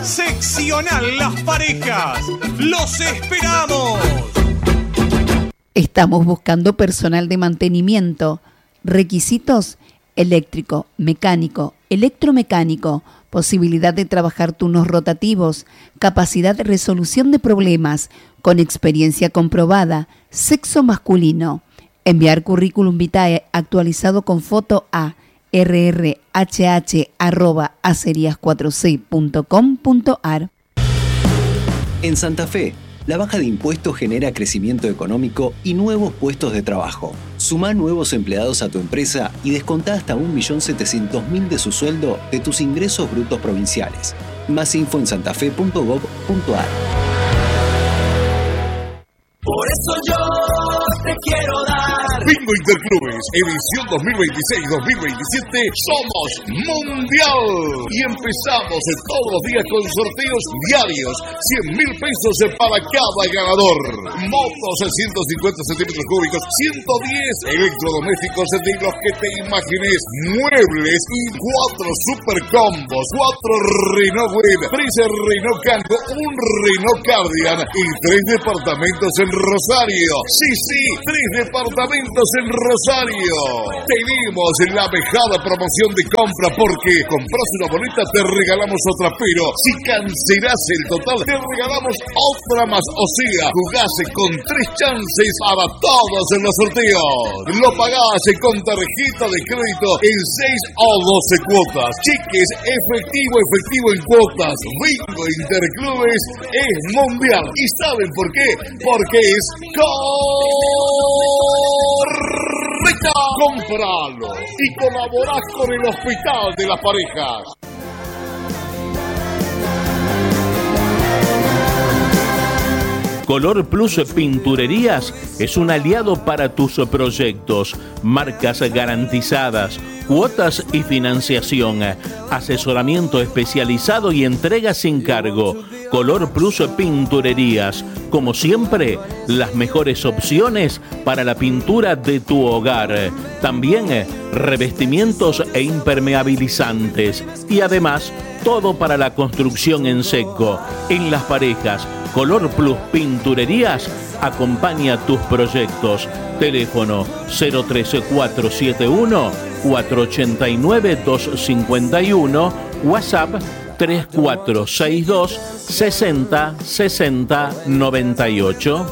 Seccional Las Parejas. ¡Los esperamos! Estamos buscando personal de mantenimiento. Requisitos: eléctrico, mecánico, electromecánico, posibilidad de trabajar turnos rotativos, capacidad de resolución de problemas, con experiencia comprobada, sexo masculino. Enviar currículum vitae actualizado con foto a rrhh@acerías4c.com.ar. En Santa Fe, la baja de impuestos genera crecimiento económico y nuevos puestos de trabajo. Sumá nuevos empleados a tu empresa y descontá hasta 1.700.000 de su sueldo de tus ingresos brutos provinciales. Más info en santafe.gov.ar. Por eso yo te quiero dar Bingo Interclubes, edición 2026-2027, somos Mundial. Y empezamos todos los días con sorteos diarios, 100.000 pesos para cada ganador. Motos de 150 centímetros cúbicos, 110 electrodomésticos de los que te imagines, muebles y 4 super combos, 4 Renault Web, 3 Renault Kangoo, un Renault Cardigan y 3 departamentos en Rosario. Sí, 3 departamentos en Rosario. Tenemos la mejor promoción de compra porque compras una boleta, te regalamos otra, pero si cancelas el total, te regalamos otra más. O sea, jugás con 3 chances para todos en los sorteos. Lo pagás con tarjeta de crédito en 6 o 12 cuotas. Cheques efectivo en cuotas. Bingo Interclubes es mundial. ¿Y saben por qué? Porque es correcta. Compralo y colaborás con el Hospital de las Parejas. Color Plus Pinturerías es un aliado para tus proyectos. Marcas garantizadas, cuotas y financiación, asesoramiento especializado y entrega sin cargo. Color Plus Pinturerías, como siempre, las mejores opciones para la pintura de tu hogar. También revestimientos e impermeabilizantes. Y además, todo para la construcción en seco. En Las Parejas, Color Plus Pinturerías acompaña tus proyectos. Teléfono 03471 489 251, WhatsApp 3462 60 60 98.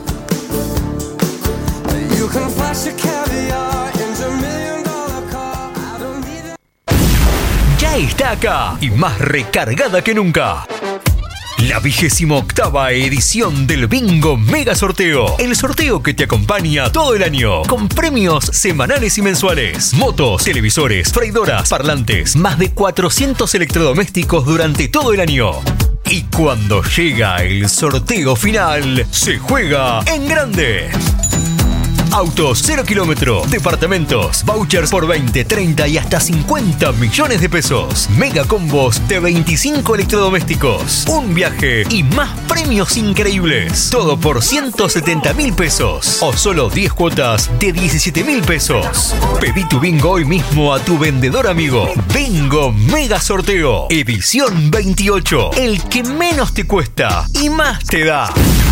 Ya está acá y más recargada que nunca. La 28ª edición del Bingo Mega Sorteo. El sorteo que te acompaña todo el año. Con premios semanales y mensuales. Motos, televisores, freidoras, parlantes. Más de 400 electrodomésticos durante todo el año. Y cuando llega el sorteo final, se juega en grande. Autos 0 kilómetro, departamentos, vouchers por 20, 30 y hasta 50 millones de pesos. Mega combos de 25 electrodomésticos, un viaje y más premios increíbles. Todo por 170.000 pesos o solo 10 cuotas de 17.000 pesos. Pedí tu bingo hoy mismo a tu vendedor amigo. Bingo Mega Sorteo, edición 28. El que menos te cuesta y más te da.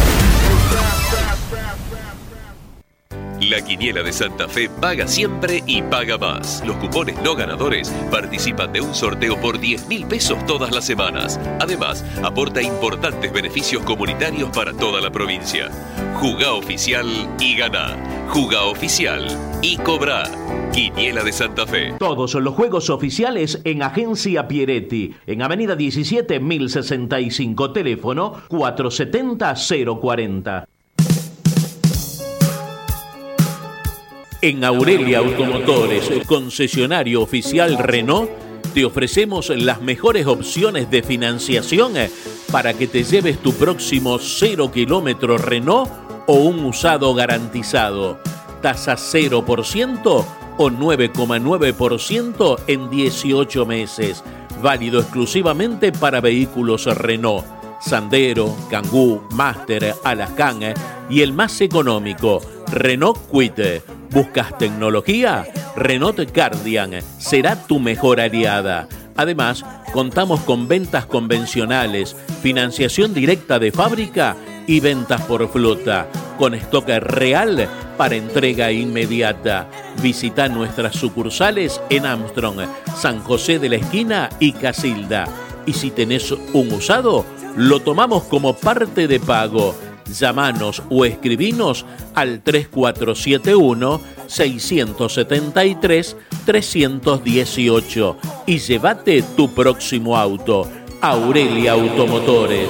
La Quiniela de Santa Fe paga siempre y paga más. Los cupones no ganadores participan de un sorteo por 10.000 pesos todas las semanas. Además, aporta importantes beneficios comunitarios para toda la provincia. Jugá oficial y ganá. Jugá oficial y cobrá. Quiniela de Santa Fe. Todos los juegos oficiales en Agencia Pieretti. En Avenida 17, 1065. Teléfono 470-040. En Aurelia Automotores, concesionario oficial Renault, te ofrecemos las mejores opciones de financiación para que te lleves tu próximo 0 kilómetro Renault o un usado garantizado. Tasa 0% o 9,9% en 18 meses. Válido exclusivamente para vehículos Renault. Sandero, Kangoo, Master, Alaskan y el más económico, Renault Kwid. ¿Buscas tecnología? Renault Cardigan será tu mejor aliada. Además, contamos con ventas convencionales, financiación directa de fábrica y ventas por flota, con stock real para entrega inmediata. Visita nuestras sucursales en Armstrong, San José de la Esquina y Casilda. Y si tenés un usado, lo tomamos como parte de pago. Llámanos o escribinos al 3471-673-318 y llévate tu próximo auto. Aurelia Automotores.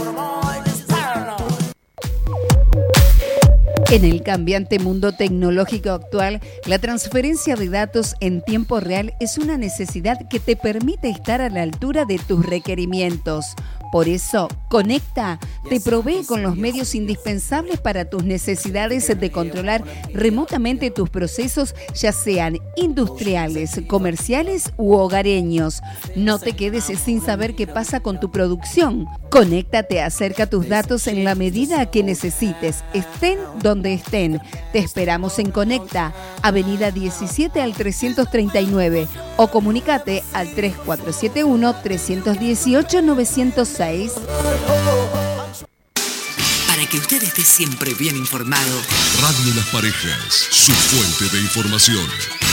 En el cambiante mundo tecnológico actual, la transferencia de datos en tiempo real es una necesidad que te permite estar a la altura de tus requerimientos. Por eso, Conecta te provee con los medios indispensables para tus necesidades de controlar remotamente tus procesos, ya sean industriales, comerciales u hogareños. No te quedes sin saber qué pasa con tu producción. Conecta te acerca tus datos en la medida que necesites, estén donde estén. Te esperamos en Conecta, Avenida 17 al 339 o comunicate al 3471-318-906. Para que usted esté siempre bien informado. Radio Las Parejas, su fuente de información.